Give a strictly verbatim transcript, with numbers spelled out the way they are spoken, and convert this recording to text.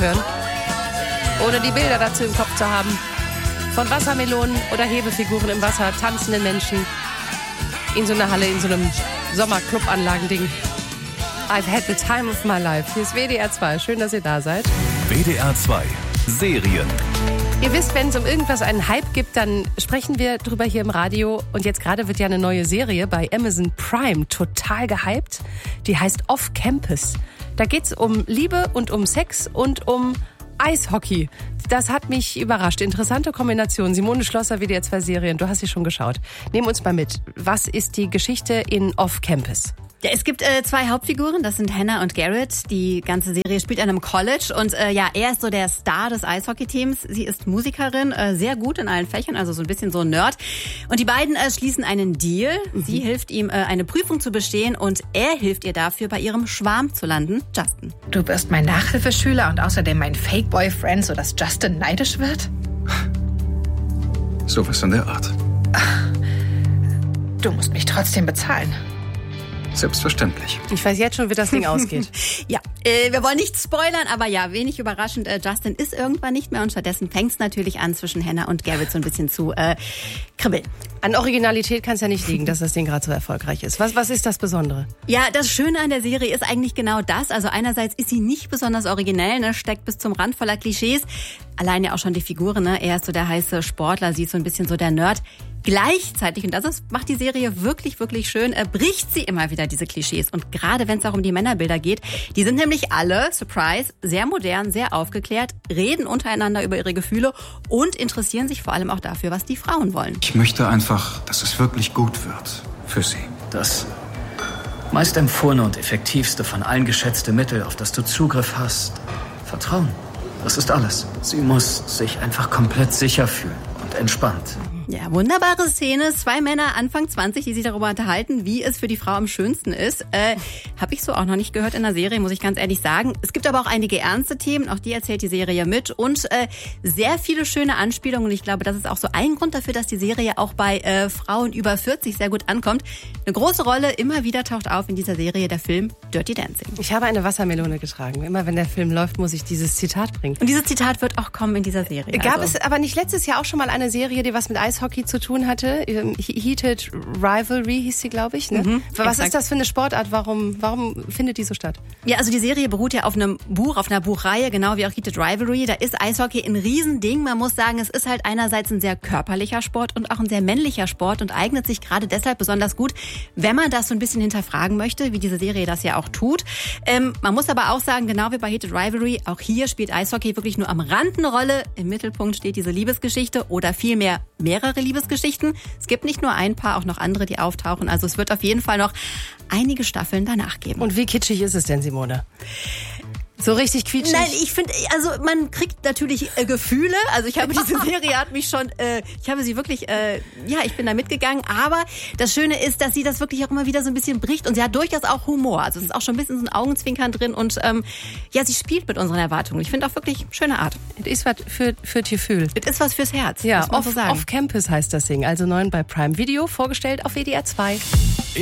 hören, ohne die Bilder dazu im Kopf zu haben. Von Wassermelonen oder Hebefiguren im Wasser, tanzenden Menschen in so einer Halle, in so einem Sommerclub-Anlagending. I've had the time of my life. Hier ist W D R zwei. Schön, dass ihr da seid. W D R zwei Serien. Ihr wisst, wenn es um irgendwas einen Hype gibt, dann sprechen wir drüber hier im Radio. Und jetzt gerade wird ja eine neue Serie bei Amazon Prime total gehypt. Die heißt Off Campus. Da geht's um Liebe und um Sex und um Eishockey. Das hat mich überrascht. Interessante Kombination. Simone Schlosser, W D R zwei Serien. Du hast sie schon geschaut. Nehm uns mal mit. Was ist die Geschichte in Off Campus? Ja, es gibt äh, zwei Hauptfiguren, das sind Hannah und Garrett. Die ganze Serie spielt an einem College und äh, ja, er ist so der Star des Eishockey-Teams. Sie ist Musikerin, äh, sehr gut in allen Fächern, also so ein bisschen so ein Nerd. Und die beiden äh, schließen einen Deal. Mhm. Sie hilft ihm, äh, eine Prüfung zu bestehen und er hilft ihr dafür, bei ihrem Schwarm zu landen, Justin. Du wirst mein Nachhilfeschüler und außerdem mein Fake-Boyfriend, sodass Justin neidisch wird? Sowas in der Art. Du musst mich trotzdem bezahlen. Selbstverständlich. Ich weiß jetzt schon, wie das Ding ausgeht. Ja, äh, wir wollen nicht spoilern, aber ja, wenig überraschend, äh, Justin ist irgendwann nicht mehr und stattdessen fängt es natürlich an, zwischen Hannah und Garrett so ein bisschen zu äh, kribbeln. An Originalität kann es ja nicht liegen, dass das Ding gerade so erfolgreich ist. Was, was ist das Besondere? Ja, das Schöne an der Serie ist eigentlich genau das. Also einerseits ist sie nicht besonders originell, ne, steckt bis zum Rand voller Klischees. Allein ja auch schon die Figuren, ne? Er ist so der heiße Sportler, sie ist so ein bisschen so der Nerd. Gleichzeitig, und das ist, macht die Serie wirklich, wirklich schön, äh, bricht sie immer wieder diese Klischees. Und gerade wenn es auch um die Männerbilder geht, die sind nämlich alle, Surprise, sehr modern, sehr aufgeklärt, reden untereinander über ihre Gefühle und interessieren sich vor allem auch dafür, was die Frauen wollen. Ich möchte einfach, dass es wirklich gut wird. Für sie. Das meist empfohlene und effektivste von allen geschätzte Mittel, auf das du Zugriff hast. Vertrauen. Das ist alles. Sie muss sich einfach komplett sicher fühlen und entspannt. Ja, wunderbare Szene. Zwei Männer Anfang zwanzig, die sich darüber unterhalten, wie es für die Frau am schönsten ist. Äh, Habe ich so auch noch nicht gehört in der Serie, muss ich ganz ehrlich sagen. Es gibt aber auch einige ernste Themen, auch die erzählt die Serie mit. Und äh, sehr viele schöne Anspielungen. Und ich glaube, das ist auch so ein Grund dafür, dass die Serie auch bei äh, Frauen über vierzig sehr gut ankommt. Eine große Rolle immer wieder taucht auf in dieser Serie der Film Dirty Dancing. Ich habe eine Wassermelone getragen. Immer wenn der Film läuft, muss ich dieses Zitat bringen. Und dieses Zitat wird auch kommen in dieser Serie. Gab also. es aber nicht letztes Jahr auch schon mal eine Serie, die was mit Eishockey zu tun hatte? Heated Rivalry hieß sie, glaube ich. Ne? Mhm, was exakt. Ist das für eine Sportart? Warum, warum findet die so statt? Ja, also die Serie beruht ja auf einem Buch, auf einer Buchreihe, genau wie auch Heated Rivalry. Da ist Eishockey ein Riesending. Man muss sagen, es ist halt einerseits ein sehr körperlicher Sport und auch ein sehr männlicher Sport und eignet sich gerade deshalb besonders gut, wenn man das so ein bisschen hinterfragen möchte, wie diese Serie das ja auch tut. Ähm, man muss aber auch sagen, genau wie bei Heated Rivalry, auch hier spielt Eishockey wirklich nur am Rand eine Rolle. Im Mittelpunkt steht diese Liebesgeschichte oder vielmehr mehrere Liebesgeschichten. Es gibt nicht nur ein paar, auch noch andere, die auftauchen. Also es wird auf jeden Fall noch einige Staffeln danach geben. Und wie kitschig ist es denn, Simone? So richtig quietschig? Nein, ich finde, also man kriegt natürlich äh, Gefühle. Also ich habe diese Serie hat mich schon, äh, ich habe sie wirklich, äh, ja, ich bin da mitgegangen. Aber das Schöne ist, dass sie das wirklich auch immer wieder so ein bisschen bricht und sie hat durchaus auch Humor. Also es ist auch schon ein bisschen so ein Augenzwinkern drin und ähm, ja, sie spielt mit unseren Erwartungen. Ich finde auch wirklich schöne Art. Es ist was für, für das Gefühl. Es ist was fürs Herz. Ja, muss man off, so sagen. Off Campus heißt das Ding. Also neu bei Prime Video, vorgestellt auf W D R zwei.